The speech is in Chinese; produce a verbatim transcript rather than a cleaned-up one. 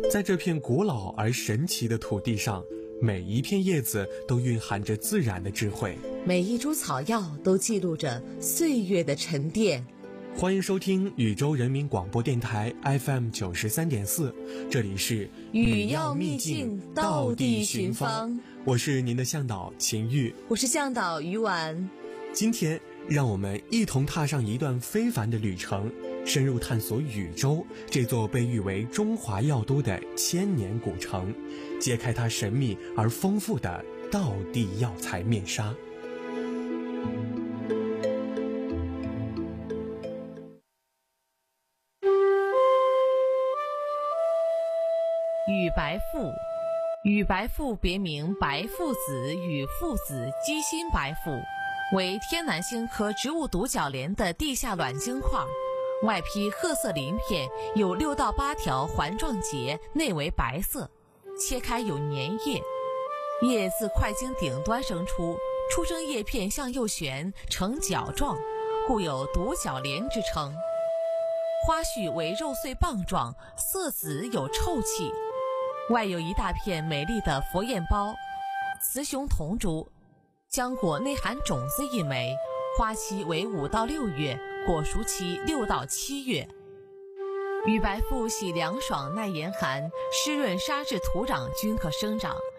在这片古老而神奇的土地上，每一片叶子都蕴含着自然的智慧， 每一株草药都记录着岁月的沉淀。 欢迎收听宇宙人民广播电台 F M 九十三点四，这里是语要秘境，道地寻芳。 我是您的向导秦玉， 我是向导于婉。 今天让我们一同踏上一段非凡的旅程，深入探索禹州这座被誉为中华药都的千年古城，揭开它神秘而丰富的道地药材面纱。 禹白父，禹白父别名白父子、禹父子、鸡心白父，为天南星科植物独角莲的地下卵晶块，外披褐色鳞片，有六到八条环状节，内为白色，切开有粘液，叶自块茎顶端生出，出生叶片向右旋，呈角状，故有独角莲之称。花序为肉穗棒状，色紫有臭气，外有一大片美丽的佛焰苞，雌雄同株，浆果内含种子一枚，花期为五到六月，果熟期六到七月。禹白父喜凉爽耐严寒，湿润沙质土壤均可生长，